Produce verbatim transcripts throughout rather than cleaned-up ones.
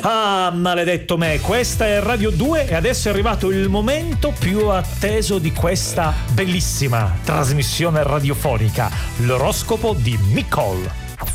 Ah, maledetto me, questa è Radio due e adesso è arrivato il momento più atteso di questa bellissima trasmissione radiofonica, l'oroscopo di Nicole.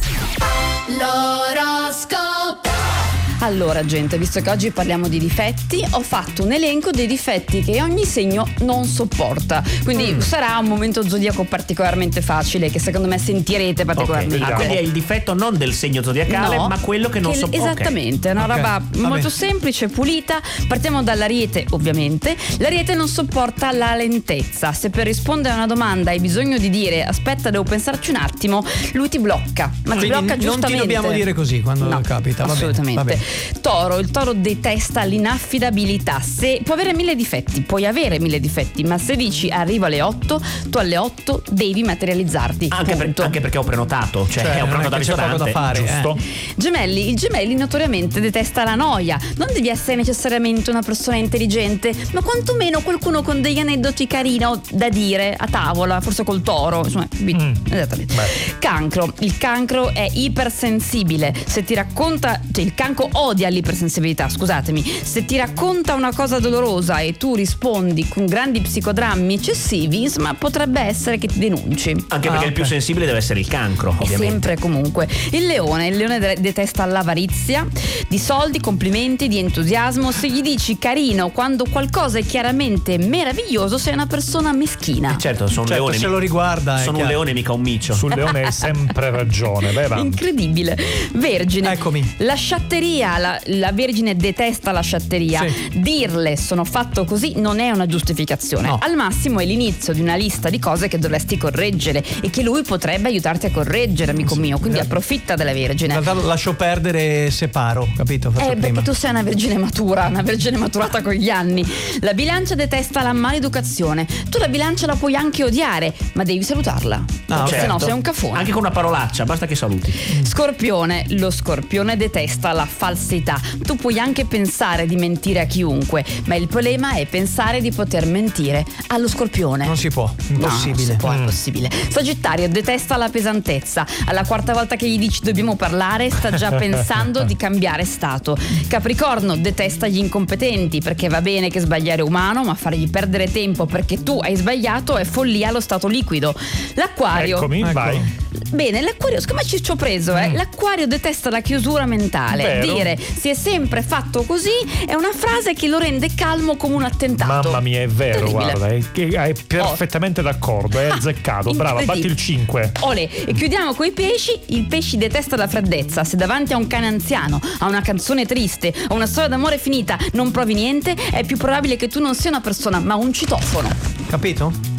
L'oroscopo. Allora gente, visto che oggi parliamo di difetti, ho fatto un elenco dei difetti che ogni segno non sopporta. Quindi mm. sarà un momento zodiaco particolarmente facile, che secondo me sentirete particolarmente. Okay, ah, quindi è il difetto non del segno zodiacale, no, ma quello che non sopporta. Esattamente, è una okay. roba okay. molto Vabbè. semplice, pulita. Partiamo dall'Ariete, ovviamente. L'Ariete non sopporta la lentezza. Se per rispondere a una domanda hai bisogno di dire aspetta, devo pensarci un attimo, lui ti blocca. Ma quindi ti blocca giustamente. Non ti dobbiamo dire così quando no, capita. Va assolutamente. Bene, va bene. Toro, il Toro detesta l'inaffidabilità. Se può avere mille difetti, puoi avere mille difetti, ma se dici arrivo alle otto, tu alle otto devi materializzarti. Anche, per, anche perché ho prenotato, cioè, cioè ho prenotato da ristorante, da fare, giusto? Eh. Gemelli, il Gemelli notoriamente detesta la noia. Non devi essere necessariamente una persona intelligente, ma quantomeno qualcuno con degli aneddoti carino da dire a tavola, forse col Toro, insomma, mm. esattamente. Beh. Cancro, il Cancro è ipersensibile. Se ti racconta, cioè il Cancro odia l'ipersensibilità, scusatemi. Se ti racconta una cosa dolorosa e tu rispondi con grandi psicodrammi eccessivi, insomma, potrebbe essere che ti denunci. Anche perché ah, il più okay. sensibile deve essere il Cancro, ovviamente. E sempre comunque. Il Leone, il Leone de- detesta l'avarizia, di soldi, complimenti, di entusiasmo. Se gli dici carino quando qualcosa è chiaramente meraviglioso, sei una persona meschina. Eh certo, sono certo, un leone. Se lo riguarda. Sono un leone, mica un micio. Sul Leone hai sempre ragione, vai avanti. Incredibile. Vergine. Eccomi. La sciatteria, la, la Vergine detesta la sciatteria. Sì. Dirle sono fatto così non è una giustificazione. No. Al massimo è l'inizio di una lista di cose che dovresti correggere e che lui potrebbe aiutarti a correggere, amico sì. mio. Quindi eh. approfitta della Vergine. In realtà lascio perdere e separo, capito? Faccio eh, prima. perché tu sei una vergine matura, una vergine maturata con gli anni. La Bilancia detesta la maleducazione. Tu la Bilancia la puoi anche odiare, ma devi salutarla. Ah, certo. Se no sei un cafone. Anche con una parolaccia, basta che saluti. Scorpione, lo Scorpione detesta la falsità. Tu puoi anche pensare di mentire a chiunque, ma il problema è pensare di poter mentire allo Scorpione. Non si può, impossibile. No, non si può, è impossibile. Sagittario detesta la pesantezza. Alla quarta volta che gli dici dobbiamo parlare, sta già pensando di cambiare stato. Capricorno detesta gli incompetenti, perché va bene che sbagliare è umano, ma fargli perdere tempo perché tu hai sbagliato è follia allo stato liquido. L'Acquario. Eccomi, ecco. vai. Bene, l'Acquario, secondo me ci ho preso, eh. Mm. L'Acquario detesta la chiusura mentale. Vero. Dire si è sempre fatto così è una frase che lo rende calmo come un attentato. Mamma mia, è vero, terribile. Guarda, è, è perfettamente oh. d'accordo, è azzeccato. Ah, brava, batti il cinque. Olè, e chiudiamo coi pesci. Il pesci detesta la freddezza. Se davanti a un cane anziano, a una canzone triste, a una storia d'amore finita non provi niente, è più probabile che tu non sia una persona, ma un citofono. Capito?